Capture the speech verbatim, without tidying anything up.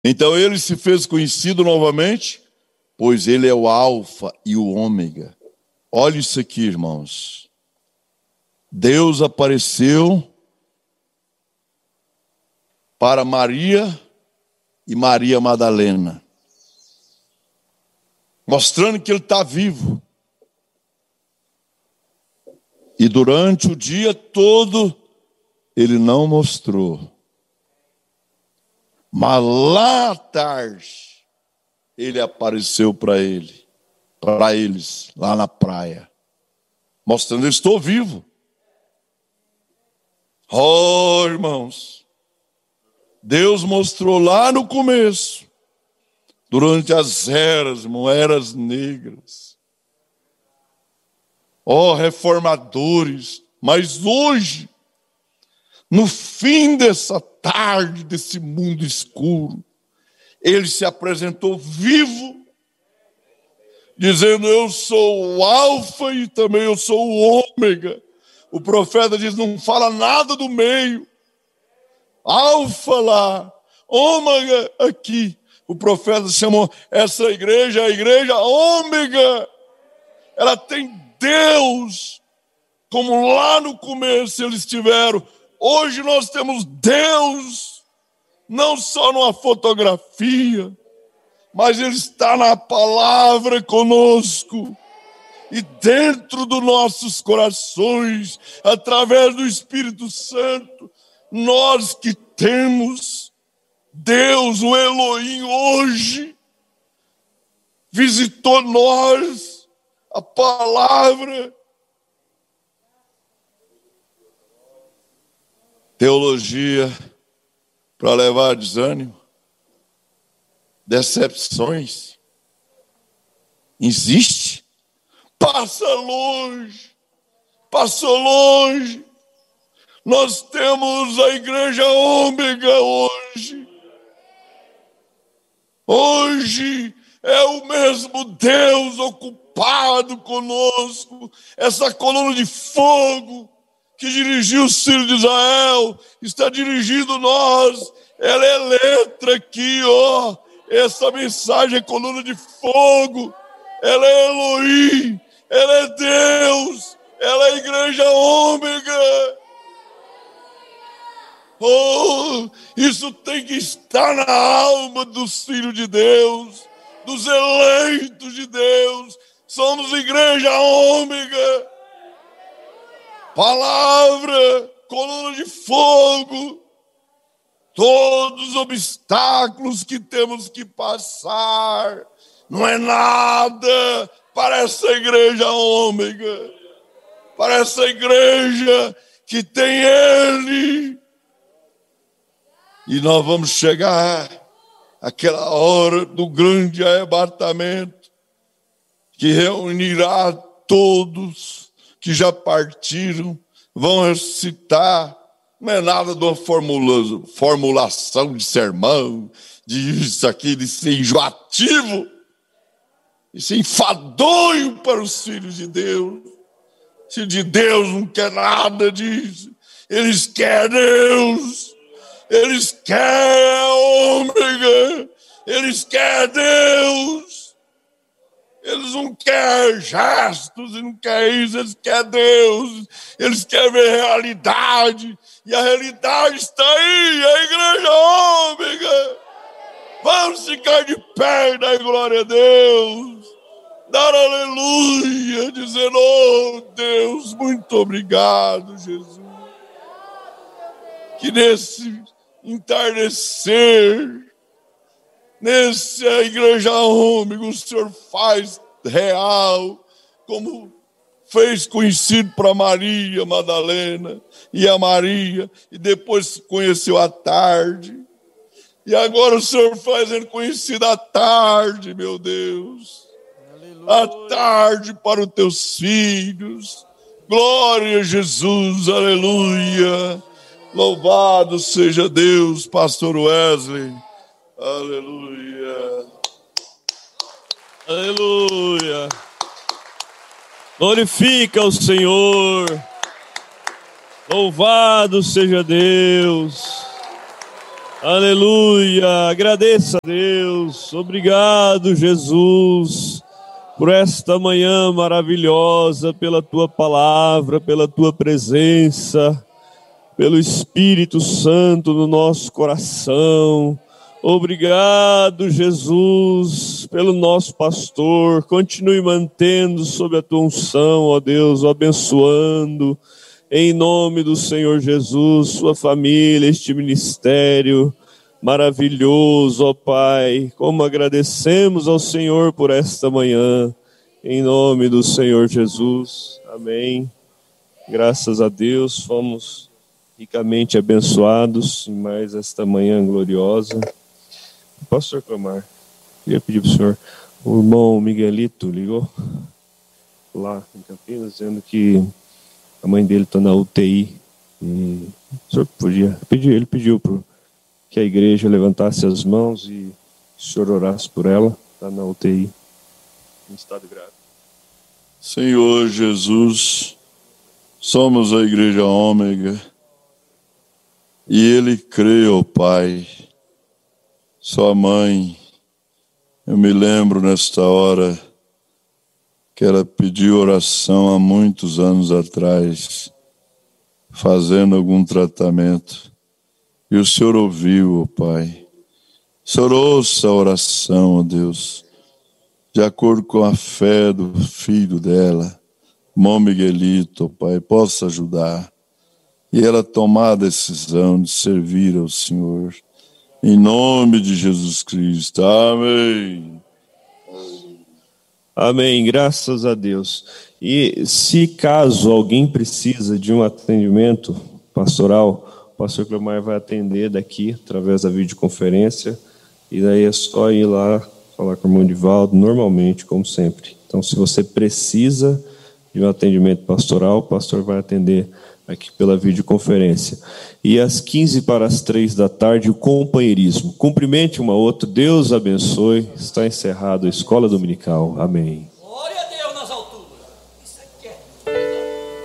Então ele se fez conhecido novamente, pois ele é o alfa e o ômega. Olha isso aqui, irmãos. Deus apareceu para Maria e Maria Madalena, mostrando que ele está vivo. E durante o dia todo, ele não mostrou. Mas lá à tarde, ele apareceu para ele, para eles, lá na praia, mostrando: eu estou vivo. Oh, irmãos, Deus mostrou lá no começo, durante as eras, eras negras. Oh, reformadores, mas hoje, no fim dessa tarde, desse mundo escuro, ele se apresentou vivo, dizendo: eu sou o alfa e também eu sou o ômega. O profeta diz: não fala nada do meio. Alfa lá, ômega aqui. O profeta chamou essa igreja a igreja ômega. Ela tem Deus, como lá no começo eles tiveram. Hoje nós temos Deus, não só numa fotografia, mas Ele está na palavra conosco. E dentro dos nossos corações, através do Espírito Santo, nós que temos Deus, o Elohim, hoje, visitou nós, a palavra. Teologia para levar desânimo, decepções, existe? Passa longe, passou longe. Nós temos a igreja ômega hoje. Hoje é o mesmo Deus ocupado conosco. Essa coluna de fogo que dirigiu os filhos de Israel está dirigindo nós. Ela é letra aqui, ó. Essa mensagem é coluna de fogo. Ela é Elohim. Ela é Deus. Ela é a igreja ômega. Oh, isso tem que estar na alma dos filhos de Deus, dos eleitos de Deus. Somos igreja ômega. Palavra, coluna de fogo. Todos os obstáculos que temos que passar não é nada para essa igreja ômega, para essa igreja que tem Ele. E nós vamos chegar àquela hora do grande arrebatamento, que reunirá todos que já partiram, vão ressuscitar. Não é nada de uma formula, formulação de sermão, de isso aqui, de ser enjoativo. Isso é enfadonho para os filhos de Deus. Os filhos de Deus não quer nada disso. Eles querem Deus. Eles querem a ômega. Eles querem Deus. Eles não querem gestos e não querem isso. Eles querem Deus. Eles querem ver realidade. E a realidade está aí. A igreja ômega. Vamos ficar de pé e dar glória a Deus. Dar aleluia. Dizendo: oh Deus, muito obrigado, Jesus. Que nesse entardecer, nessa igreja ômega, o Senhor faz real, como fez conhecido para Maria Madalena e a Maria, e depois conheceu à tarde. E agora o Senhor faz ele conhecido à tarde, meu Deus. Aleluia. À tarde para os teus filhos. Glória a Jesus, aleluia. Louvado seja Deus, pastor Wesley. Aleluia. Aleluia. Glorifica o Senhor. Louvado seja Deus. Aleluia, agradeça a Deus, obrigado Jesus, por esta manhã maravilhosa, pela Tua palavra, pela Tua presença, pelo Espírito Santo no nosso coração. Obrigado Jesus, pelo nosso pastor, continue mantendo sob a Tua unção, ó Deus, o abençoando, em nome do Senhor Jesus, sua família, este ministério maravilhoso, ó Pai. Como agradecemos ao Senhor por esta manhã, em nome do Senhor Jesus. Amém. Graças a Deus, fomos ricamente abençoados em mais esta manhã gloriosa. Pastor Clamar, queria pedir para o senhor, o irmão Miguelito ligou lá em Campinas, dizendo que a mãe dele está na U T I. E o senhor podia pedir, ele pediu pro, que a igreja levantasse as mãos e o senhor orasse por ela. Está na U T I, em estado grave. Senhor Jesus, somos a igreja Ômega e ele crê, ó Pai. Sua mãe, eu me lembro nesta hora que ela pediu oração há muitos anos atrás, fazendo algum tratamento. E o Senhor ouviu, ó Pai. O Senhor ouça a oração, ó Deus, de acordo com a fé do filho dela, irmão Miguelito, ó Pai, possa ajudar. E ela tomar a decisão de servir ao Senhor. Em nome de Jesus Cristo. Amém. Amém, graças a Deus. E se caso alguém precisa de um atendimento pastoral, o pastor Clemar vai atender daqui, através da videoconferência, e daí é só ir lá falar com o irmão Divaldo, normalmente, como sempre. Então, se você precisa de um atendimento pastoral, o pastor vai atender aqui pela videoconferência. E às quinze para as três da tarde, o companheirismo. Cumprimente uma outra, Deus abençoe. Está encerrado a Escola Dominical. Amém.